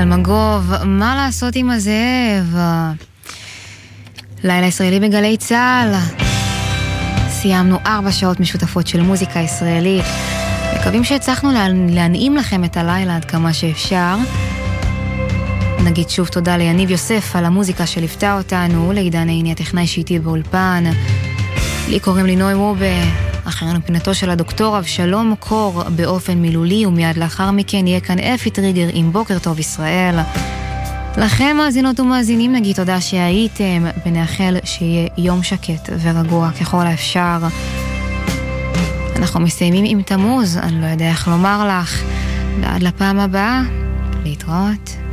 אלמגוב, מה לעשות עם הזאב? לילה ישראלי בגלי צהל. סיימנו 4 שעות משותפות של מוזיקה ישראלית. מקווים שהצלחנו להנעים לכם את הלילה עד כמה שאפשר. נגיד שוב תודה ליניב יוסף על המוזיקה שליוותה אותנו, לעידן עיני הטכנאי שאיתי באולפן. לי קוראים לי נוי רובה, אחרינו פינתו של הדוקטור אבשלום קור באופן מילולי, ומיד לאחר מכן יהיה כאן אפי טריגר עם בוקר טוב ישראל. לכם מאזינות ומאזינים נגיד תודה שהייתם, ונאחל שיהיה יום שקט ורגוע ככל האפשר. אנחנו מסיימים עם תמוז, אני לא יודע איך לומר לך. ועד לפעם הבאה, להתראות.